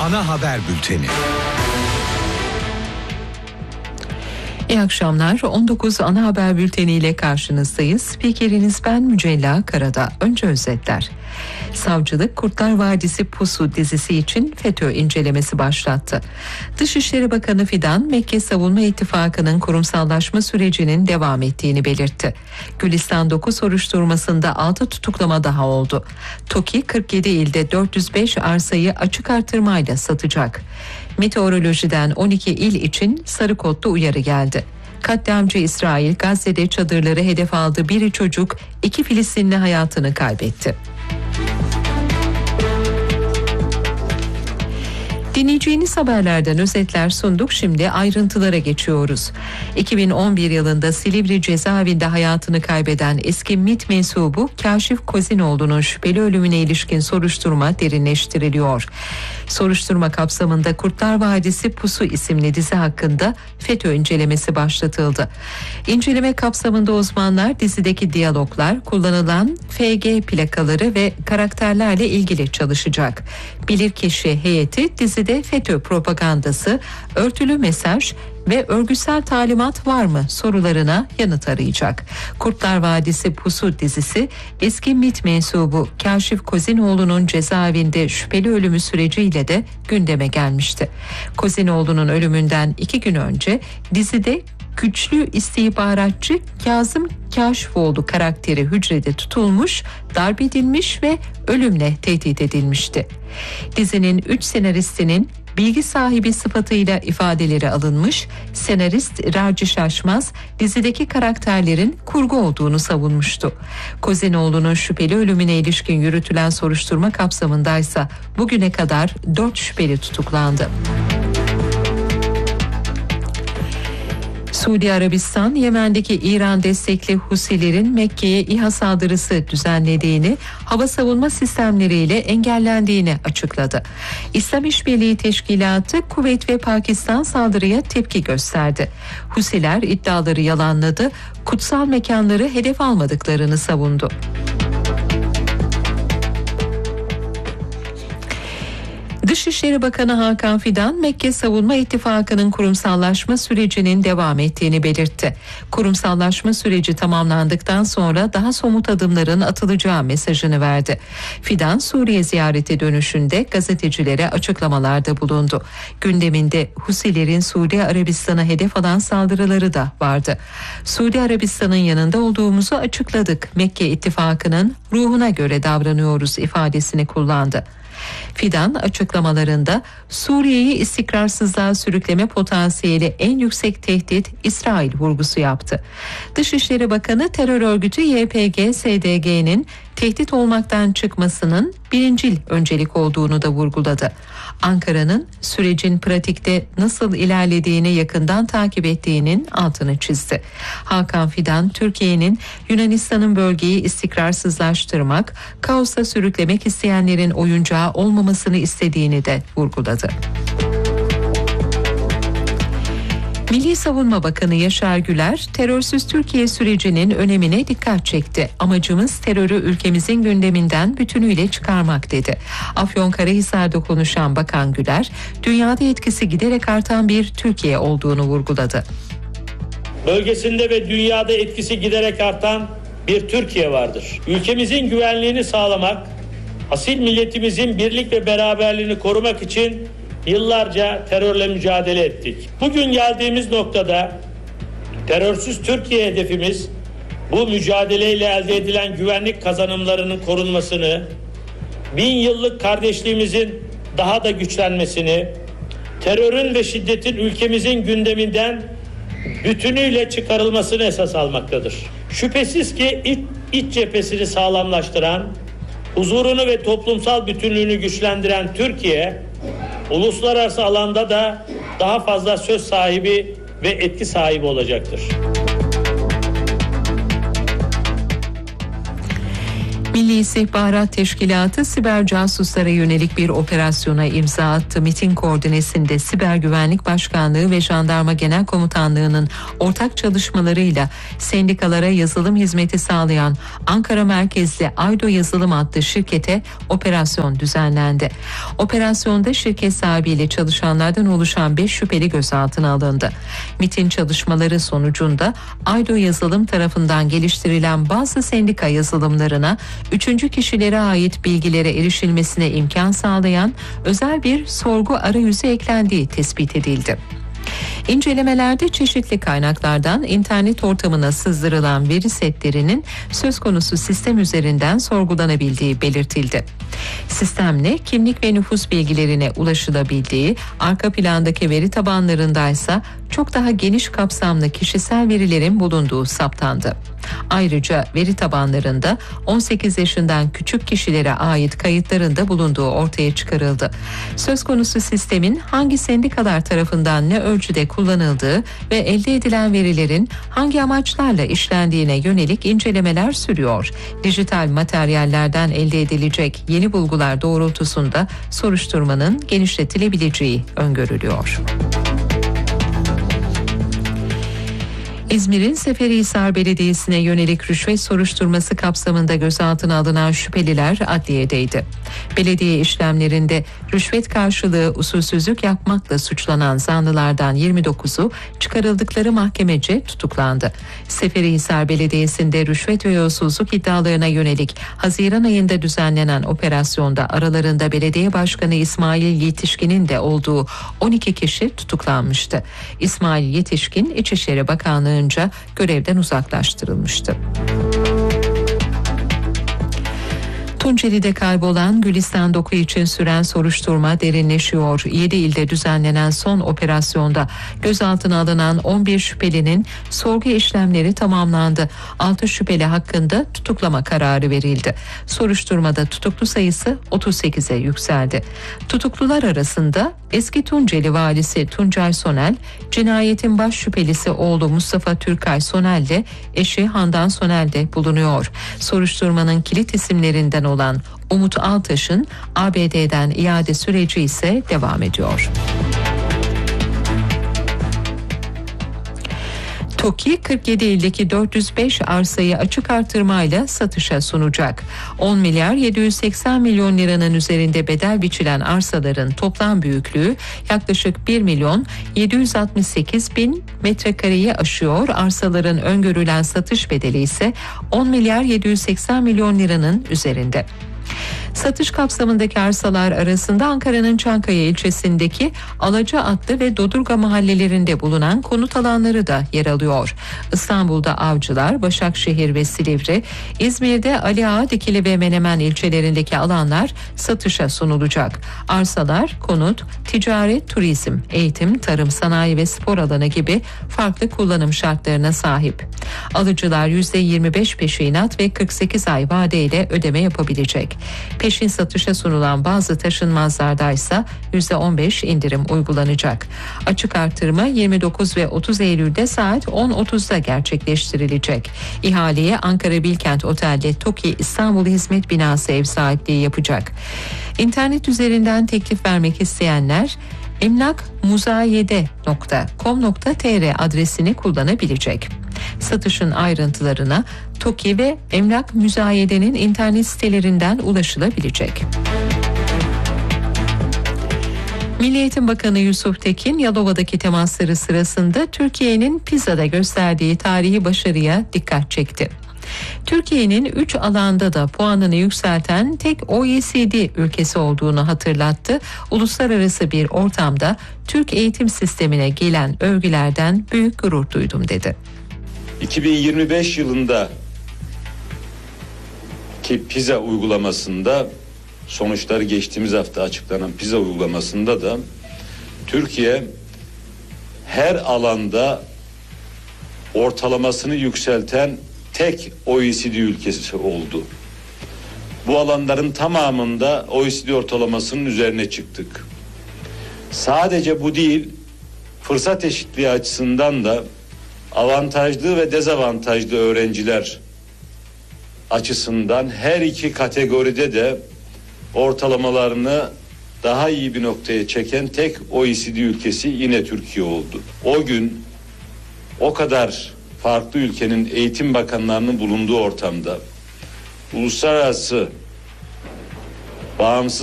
ana haber bülteni. İyi akşamlar. 19 ana haber bülteniyle karşınızdayız. Spikeriniz ben Mücella Karada. Önce özetler. Savcılık Kurtlar Vadisi Pusu dizisi için FETÖ incelemesi başlattı. Dışişleri Bakanı Fidan, Mekke Savunma İttifakı'nın kurumsallaşma sürecinin devam ettiğini belirtti. Gülistan 9 soruşturmasında 6 tutuklama daha oldu. TOKİ 47 ilde 405 arsayı açık artırmayla satacak. Meteorolojiden 12 il için sarı kodlu uyarı geldi. Katliamcı İsrail Gazze'de çadırları hedef aldı. Biri çocuk, 2 Filistinli hayatını kaybetti. Dinleyeceğiniz haberlerden özetler sunduk. Şimdi ayrıntılara geçiyoruz. 2011 yılında Silivri cezaevinde hayatını kaybeden eski MİT mensubu Kaşif Kozinoğlu'nun şüpheli ölümüne ilişkin soruşturma derinleştiriliyor. Soruşturma kapsamında Kurtlar Vadisi Pusu isimli dizi hakkında FETÖ incelemesi başlatıldı. İnceleme kapsamında uzmanlar dizideki diyaloglar, kullanılan FG plakaları ve karakterlerle ilgili çalışacak. Bilirkişi heyeti dizide FETÖ propagandası, örtülü mesaj ve örgütsel talimat var mı sorularına yanıt arayacak. Kurtlar Vadisi Pusu dizisi eski MİT mensubu Kaşif Kozinoğlu'nun cezaevinde şüpheli ölümü süreciyle de gündeme gelmişti. Kozinoğlu'nun ölümünden 2 gün önce dizide güçlü istihbaratçı Kazım Kaşifoğlu karakteri hücrede tutulmuş, darp edilmiş ve ölümle tehdit edilmişti. Dizinin 3 senaristinin bilgi sahibi sıfatıyla ifadeleri alınmış, senarist Raci Şaşmaz dizideki karakterlerin kurgu olduğunu savunmuştu. Kozinoğlu'nun şüpheli ölümüne ilişkin yürütülen soruşturma kapsamındaysa bugüne kadar 4 şüpheli tutuklandı. Suudi Arabistan, Yemen'deki İran destekli Husilerin Mekke'ye İHA saldırısı düzenlediğini, hava savunma sistemleriyle engellendiğini açıkladı. İslam İşbirliği Teşkilatı, Kuveyt ve Pakistan saldırıya tepki gösterdi. Husiler iddiaları yalanladı, kutsal mekanları hedef almadıklarını savundu. Dışişleri Bakanı Hakan Fidan, Mekke Savunma İttifakı'nın kurumsallaşma sürecinin devam ettiğini belirtti. Kurumsallaşma süreci tamamlandıktan sonra daha somut adımların atılacağı mesajını verdi. Fidan, Suriye ziyareti dönüşünde gazetecilere açıklamalarda bulundu. Gündeminde Husilerin Suudi Arabistan'a hedef alan saldırıları da vardı. Suudi Arabistan'ın yanında olduğumuzu açıkladık. Mekke İttifakı'nın ruhuna göre davranıyoruz ifadesini kullandı. Fidan açıklamalarında Suriye'yi istikrarsızlığa sürükleme potansiyeli en yüksek tehdit İsrail vurgusu yaptı. Dışişleri Bakanı terör örgütü YPG-SDG'nin tehdit olmaktan çıkmasının birincil öncelik olduğunu da vurguladı. Ankara'nın sürecin pratikte nasıl ilerlediğini yakından takip ettiğinin altını çizdi. Hakan Fidan, Türkiye'nin Yunanistan'ın bölgeyi istikrarsızlaştırmak, kaosa sürüklemek isteyenlerin oyuncağı olmamasını istediğini de vurguladı. Milli Savunma Bakanı Yaşar Güler, terörsüz Türkiye sürecinin önemine dikkat çekti. Amacımız terörü ülkemizin gündeminden bütünüyle çıkarmak dedi. Afyonkarahisar'da konuşan Bakan Güler, dünyada etkisi giderek artan bir Türkiye olduğunu vurguladı. Bölgesinde ve dünyada etkisi giderek artan bir Türkiye vardır. Ülkemizin güvenliğini sağlamak, asil milletimizin birlik ve beraberliğini korumak için yıllarca terörle mücadele ettik. Bugün geldiğimiz noktada terörsüz Türkiye hedefimiz bu mücadeleyle elde edilen güvenlik kazanımlarının korunmasını, 1000 yıllık kardeşliğimizin daha da güçlenmesini, terörün ve şiddetin ülkemizin gündeminden bütünüyle çıkarılmasını esas almaktadır. Şüphesiz ki iç cephesini sağlamlaştıran, huzurunu ve toplumsal bütünlüğünü güçlendiren Türkiye, uluslararası alanda da daha fazla söz sahibi ve etki sahibi olacaktır. Milli İstihbarat Teşkilatı siber casuslara yönelik bir operasyona imza attı. MİT'in koordinesinde Siber Güvenlik Başkanlığı ve Jandarma Genel Komutanlığı'nın ortak çalışmalarıyla sendikalara yazılım hizmeti sağlayan Ankara merkezli Aydo Yazılım adlı şirkete operasyon düzenlendi. Operasyonda şirket sahibiyle çalışanlardan oluşan 5 şüpheli gözaltına alındı. MİT'in çalışmaları sonucunda Aydo Yazılım tarafından geliştirilen bazı sendika yazılımlarına üçüncü kişilere ait bilgilere erişilmesine imkan sağlayan özel bir sorgu arayüzü eklendiği tespit edildi. İncelemelerde çeşitli kaynaklardan internet ortamına sızdırılan veri setlerinin söz konusu sistem üzerinden sorgulanabildiği belirtildi. Sistemle kimlik ve nüfus bilgilerine ulaşılabildiği, arka plandaki veri tabanlarındaysa çok daha geniş kapsamlı kişisel verilerin bulunduğu saptandı. Ayrıca veri tabanlarında 18 yaşından küçük kişilere ait kayıtların da bulunduğu ortaya çıkarıldı. Söz konusu sistemin hangi sendikalar tarafından ne ölçüde kullanıldığı ve elde edilen verilerin hangi amaçlarla işlendiğine yönelik incelemeler sürüyor. Dijital materyallerden elde edilecek yeni bulgular doğrultusunda soruşturmanın genişletilebileceği öngörülüyor. İzmir'in Seferihisar Belediyesi'ne yönelik rüşvet soruşturması kapsamında gözaltına alınan şüpheliler adliyedeydi. Belediye işlemlerinde rüşvet karşılığı usulsüzlük yapmakla suçlanan zanlılardan 29'u çıkarıldıkları mahkemece tutuklandı. Seferihisar Belediyesi'nde rüşvet ve yolsuzluk iddialarına yönelik Haziran ayında düzenlenen operasyonda aralarında belediye başkanı İsmail Yetişkin'in de olduğu 12 kişi tutuklanmıştı. İsmail Yetişkin İçişleri Bakanlığı'nca görevden uzaklaştırılmıştı. Tunceli'de kaybolan Gülistan Doku için süren soruşturma derinleşiyor. 7 ilde düzenlenen son operasyonda gözaltına alınan 11 şüphelinin sorgu işlemleri tamamlandı. 6 şüpheli hakkında tutuklama kararı verildi. Soruşturmada tutuklu sayısı 38'e yükseldi. Tutuklular arasında eski Tunceli valisi Tuncay Sonel, cinayetin baş şüphelisi oğlu Mustafa Türkay Sonel ile eşi Handan Sonel de bulunuyor. Soruşturmanın kilit isimlerinden olan Umut Altaş'ın ABD'den iade süreci ise devam ediyor. TOKİ 47 ildeki 405 arsayı açık artırmayla satışa sunacak. 10 milyar 780 milyon liranın üzerinde bedel biçilen arsaların toplam büyüklüğü yaklaşık 1 milyon 768 bin metrekareyi aşıyor. Arsaların öngörülen satış bedeli ise 10 milyar 780 milyon liranın üzerinde. Satış kapsamındaki arsalar arasında Ankara'nın Çankaya ilçesindeki Alacaatlı ve Dodurga mahallelerinde bulunan konut alanları da yer alıyor. İstanbul'da Avcılar, Başakşehir ve Silivri, İzmir'de Ali Ağa, Dikili ve Menemen ilçelerindeki alanlar satışa sunulacak. Arsalar konut, ticaret, turizm, eğitim, tarım, sanayi ve spor alanı gibi farklı kullanım şartlarına sahip. Alıcılar %25 peşinat ve 48 ay vadeyle ödeme yapabilecek. Peşin satışa sunulan bazı taşınmazlarda ise %15 indirim uygulanacak. Açık artırma 29 ve 30 Eylül'de saat 10.30'da gerçekleştirilecek. İhaleye Ankara Bilkent Otel'de TOKİ İstanbul Hizmet Binası ev sahipliği yapacak. İnternet üzerinden teklif vermek isteyenler emlakmuzayede.com.tr adresini kullanabilecek. Satışın ayrıntılarına TOKİ ve Emlak Müzayede'nin internet sitelerinden ulaşılabilecek. Milli Eğitim Bakanı Yusuf Tekin, Yalova'daki temasları sırasında Türkiye'nin Pisa'da gösterdiği tarihi başarıya dikkat çekti. Türkiye'nin 3 alanda da puanını yükselten tek OECD ülkesi olduğunu hatırlattı. Uluslararası bir ortamda Türk eğitim sistemine gelen övgülerden büyük gurur duydum dedi. 2025 yılında ki PISA uygulamasında sonuçları geçtiğimiz hafta açıklanan PISA uygulamasında da Türkiye her alanda ortalamasını yükselten tek OECD ülkesi oldu. Bu alanların tamamında OECD ortalamasının üzerine çıktık. Sadece bu değil, fırsat eşitliği açısından da avantajlı ve dezavantajlı öğrenciler açısından her iki kategoride de ortalamalarını daha iyi bir noktaya çeken tek OECD ülkesi yine Türkiye oldu. O gün o kadar farklı ülkenin eğitim bakanlarının bulunduğu ortamda uluslararası bağımsız